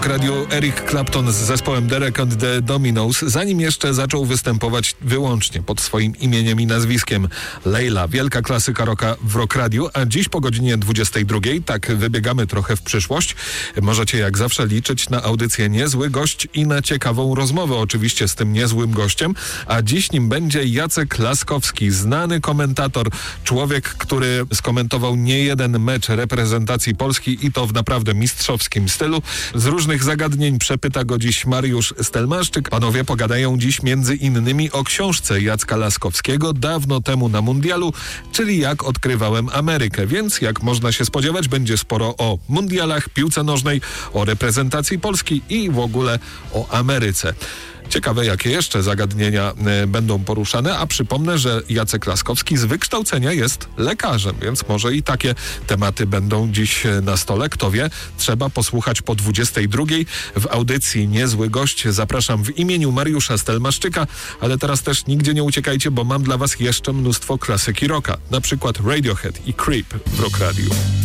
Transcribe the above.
Rock Radio Eric Clapton z zespołem Derek and the Dominos, zanim jeszcze zaczął występować wyłącznie pod swoim imieniem i nazwiskiem. Layla, wielka klasyka rocka w Rock Radio, a dziś po godzinie 22, tak wybiegamy trochę w przyszłość, możecie jak zawsze liczyć na audycję Niezły Gość i na ciekawą rozmowę oczywiście z tym niezłym gościem, a dziś nim będzie Jacek Laskowski, znany komentator, człowiek, który skomentował niejeden mecz reprezentacji Polski i to w naprawdę mistrzowskim stylu. Z różnych zagadnień przepyta go dziś Mariusz Stelmaszczyk. Panowie pogadają dziś między innymi o książce Jacka Laskowskiego Dawno temu na mundialu, czyli Jak odkrywałem Amerykę, więc jak można się spodziewać, będzie sporo o mundialach, piłce nożnej, o reprezentacji Polski i w ogóle o Ameryce. Ciekawe, jakie jeszcze zagadnienia będą poruszane, a przypomnę, że Jacek Laskowski z wykształcenia jest lekarzem, więc może i takie tematy będą dziś na stole. Kto wie, trzeba posłuchać po 22 w audycji Niezły Gość. Zapraszam w imieniu Mariusza Stelmaszczyka, ale teraz też nigdzie nie uciekajcie, bo mam dla was jeszcze mnóstwo klasyki rocka, na przykład Radiohead i Creep w Rock Radio.